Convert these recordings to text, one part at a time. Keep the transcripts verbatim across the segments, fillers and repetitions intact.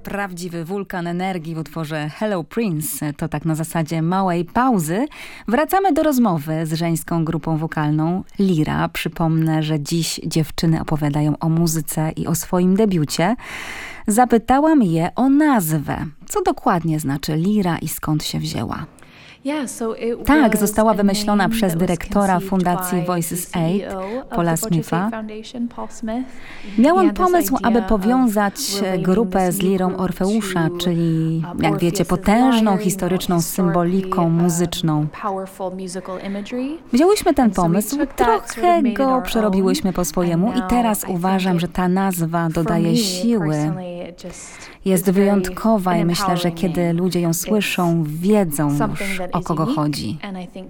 prawdziwy wulkan energii w utworze Hello Prince. To tak na zasadzie małej pauzy. Wracamy do rozmowy z żeńską grupą wokalną Lira. Przypomnę, że dziś dziewczyny opowiadają o muzyce i o swoim debiucie. Zapytałam je o nazwę. Co dokładnie znaczy Lira i skąd się wzięła? Tak, została wymyślona przez dyrektora fundacji Voices Eight, Paula Smitha. Miał on pomysł, aby powiązać grupę z Lirą Orfeusza, czyli, jak wiecie, potężną historyczną symboliką muzyczną. Wzięłyśmy ten pomysł, trochę go przerobiłyśmy po swojemu i teraz uważam, że ta nazwa dodaje siły. Jest wyjątkowa i myślę, że kiedy ludzie ją słyszą, wiedzą już, o kogo chodzi.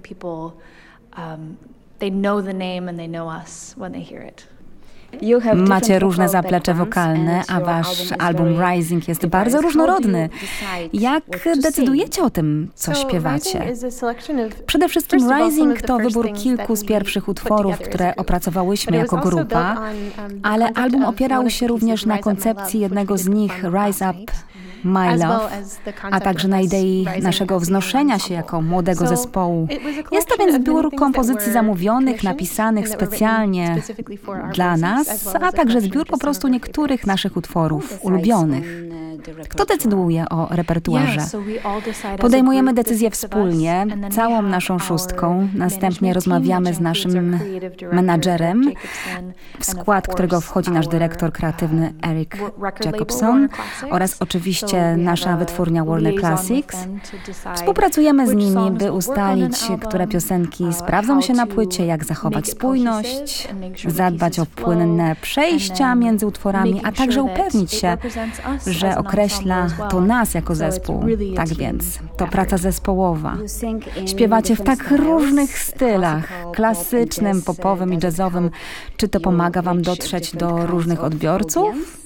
Macie różne zaplecze wokalne, a wasz album Rising jest bardzo różnorodny. Jak decydujecie o tym, co śpiewacie? Przede wszystkim Rising to wybór kilku z pierwszych utworów, które opracowałyśmy jako grupa, ale album opierał się również na koncepcji jednego z nich, Rise Up My Love, a także na idei naszego wznoszenia się jako młodego zespołu. Jest to więc zbiór kompozycji zamówionych, napisanych specjalnie dla nas, a także zbiór po prostu niektórych naszych utworów ulubionych. Kto decyduje o repertuarze? Podejmujemy decyzje wspólnie, całą naszą szóstką. Następnie rozmawiamy z naszym menadżerem, w skład którego wchodzi nasz dyrektor kreatywny Eric Jacobson oraz oczywiście nasza wytwórnia Warner Classics. Współpracujemy z nimi, by ustalić, które piosenki sprawdzą się na płycie, jak zachować spójność, zadbać o płynne przejścia między utworami, a także upewnić się, że określa to nas jako zespół. Tak więc, to praca zespołowa. Śpiewacie w tak różnych stylach, klasycznym, popowym i jazzowym. Czy to pomaga wam dotrzeć do różnych odbiorców?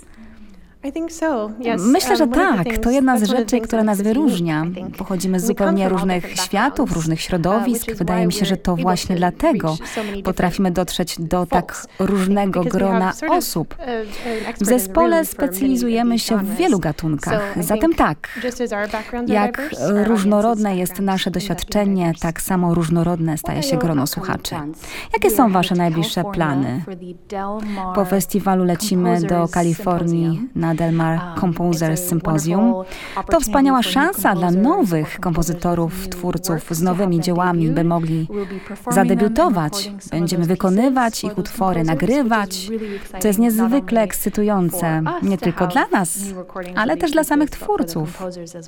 Myślę, że tak. To jedna z rzeczy, która nas wyróżnia. Pochodzimy z zupełnie różnych światów, różnych środowisk. Wydaje mi się, że to właśnie dlatego potrafimy dotrzeć do tak różnego grona osób. W zespole specjalizujemy się w wielu gatunkach. Zatem tak, jak różnorodne jest nasze doświadczenie, tak samo różnorodne staje się grono słuchaczy. Jakie są wasze najbliższe plany? Po festiwalu lecimy do Kalifornii na Del Mar Composers Symposium. To wspaniała szansa dla nowych kompozytorów, twórców z nowymi dziełami, by mogli zadebiutować. Będziemy wykonywać ich utwory, nagrywać, co jest niezwykle ekscytujące, nie tylko dla nas, ale też dla samych twórców.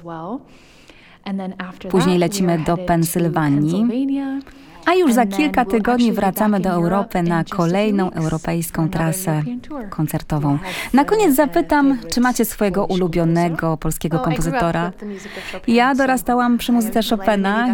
Później lecimy do Pensylwanii. A już za kilka tygodni wracamy do Europy na kolejną europejską trasę koncertową. Na koniec zapytam, czy macie swojego ulubionego polskiego kompozytora? Ja dorastałam przy muzyce Chopina.